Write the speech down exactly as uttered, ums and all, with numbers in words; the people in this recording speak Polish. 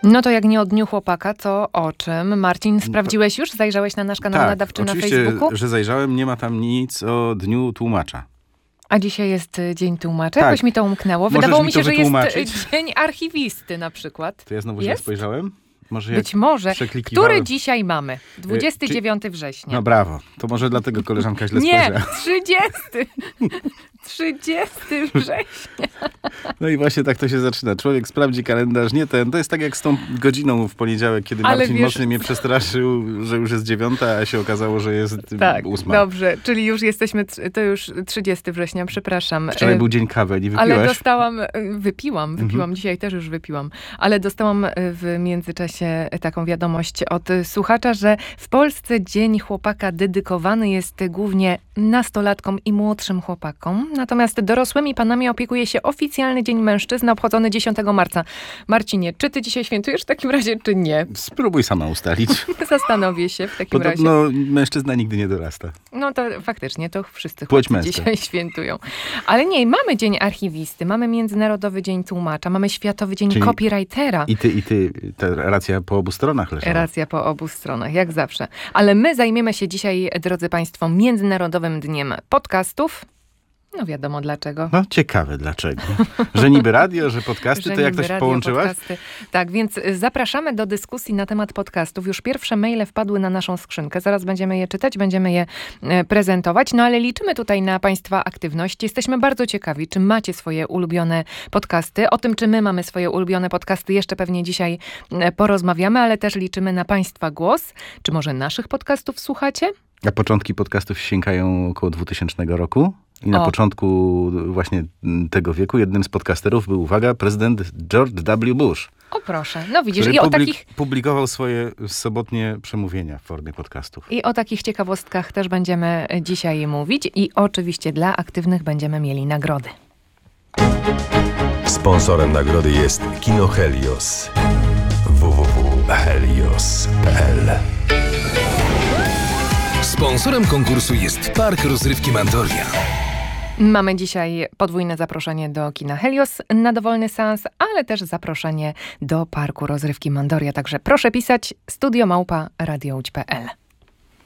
No to jak nie o Dniu Chłopaka, to o czym? Marcin, sprawdziłeś już? Zajrzałeś na nasz kanał tak, nadawczy na oczywiście, Facebooku? że zajrzałem. Nie ma tam nic o Dniu Tłumacza. A dzisiaj jest Dzień Tłumacza? Tak. Jakoś mi to umknęło. Możesz Wydawało mi mi to się, że jest wytłumaczyć? Dzień Archiwisty na przykład. To ja znowu źle Jest? spojrzałem? Może Być jak może. przeklikiwałem- Który dzisiaj mamy? dwudziestego dziewiątego września. No brawo. To może dlatego koleżanka źle Nie, spojrzała. trzydziestego trzydziestego września. No i właśnie tak to się zaczyna. Człowiek sprawdzi kalendarz, nie ten. To jest tak jak z tą godziną w poniedziałek, kiedy Ale Marcin wiesz- mocno mnie przestraszył, że już jest dziewiąta, a się okazało, że jest Tak, ósma. dobrze. Czyli już jesteśmy, tr- to już trzydziestego września, przepraszam. Wczoraj E, był dzień kawy, nie wypiłaś? Ale dostałam, e, wypiłam, wypiłam, Mhm. dzisiaj też już wypiłam, ale dostałam e, w międzyczasie taką wiadomość od e, słuchacza, że w Polsce Dzień Chłopaka dedykowany jest głównie nastolatkom i młodszym chłopakom, natomiast dorosłymi panami opiekuje się oficjalny Dzień Mężczyzn obchodzony dziesiątego marca. Marcinie, czy ty dzisiaj świętujesz w takim razie, czy nie? Spróbuj sama ustalić. Zastanowię się w takim razie. Podobno mężczyzna nigdy nie dorasta. No to faktycznie, to wszyscy Płeć chłopcy męska. dzisiaj świętują. Ale nie, mamy Dzień Archiwisty, mamy Międzynarodowy Dzień Tłumacza, mamy Światowy Dzień Czyli Copywritera. I ty, i ty, ta racja po obu stronach leżała. Racja po obu stronach, jak zawsze. Ale my zajmiemy się dzisiaj, drodzy Państwo, Międzynarodowym Dniem Podcastów. No wiadomo dlaczego. No ciekawe dlaczego. Że niby radio, że podcasty, Że to jak niby to się radio, połączyłaś? podcasty. Tak, więc zapraszamy do dyskusji na temat podcastów. Już pierwsze maile wpadły na naszą skrzynkę. Zaraz będziemy je czytać, będziemy je e, prezentować. No ale liczymy tutaj na Państwa aktywność. Jesteśmy bardzo ciekawi, czy macie swoje ulubione podcasty. O tym, czy my mamy swoje ulubione podcasty, jeszcze pewnie dzisiaj e, porozmawiamy, ale też liczymy na Państwa głos. Czy może naszych podcastów słuchacie? A początki podcastów sięgają około dwutysięcznego roku. I na O. początku właśnie tego wieku jednym z podcasterów był, uwaga, prezydent George W. Bush, O proszę, no widzisz, który i o, publik- takich, publikował swoje sobotnie przemówienia w formie podcastów. i o takich ciekawostkach też będziemy dzisiaj mówić. I oczywiście dla aktywnych będziemy mieli nagrody. Sponsorem nagrody jest Kino Helios. w w w kropka helios kropka p l. Sponsorem konkursu jest Park Rozrywki Mandoria. Mamy dzisiaj podwójne zaproszenie do kina Helios na dowolny seans, ale też zaproszenie do Parku Rozrywki Mandoria. Także proszę pisać studio małpa radio łódź kropka p l.